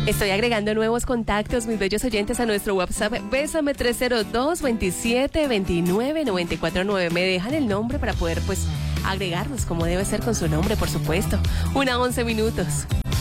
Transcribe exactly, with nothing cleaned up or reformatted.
Estoy agregando nuevos contactos, mis bellos oyentes, a nuestro WhatsApp. Bésame tres cero dos, veintisiete, veintinueve, noventa y cuatro nueve. Me dejan el nombre para poder, pues, agregarlos como debe ser con su nombre, por supuesto. Una once minutos.